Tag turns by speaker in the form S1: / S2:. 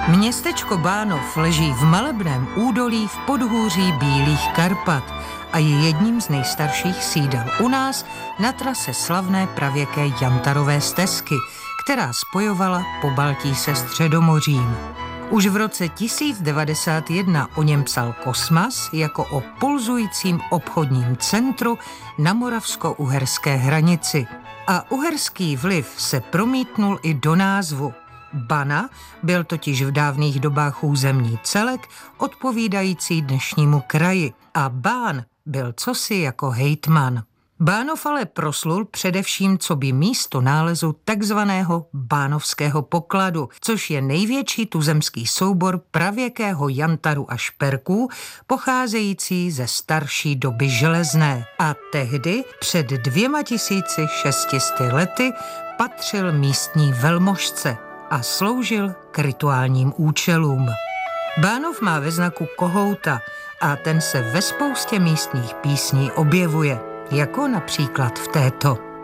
S1: Městečko Bánov leží v malebném údolí v podhůří Bílých Karpat a je jedním z nejstarších sídel u nás na trase slavné pravěké Jantarové stezky, která spojovala Pobaltí se Středomořím. Už v roce 1091 o něm psal Kosmas jako o pulzujícím obchodním centru na moravsko-uherské hranici. A uherský vliv se promítnul i do názvu. Bana byl totiž v dávných dobách územní celek odpovídající dnešnímu kraji a Bán byl cosi jako hejtman. Bánov ale proslul především coby místo nálezu takzvaného Bánovského pokladu, což je největší tuzemský soubor pravěkého jantaru a šperků, pocházející ze starší doby železné. A tehdy, před 2600 lety, patřil místní velmožce a sloužil k rituálním účelům. Bánov má ve znaku kohouta a ten se ve spoustě místních písní objevuje, jako například v této.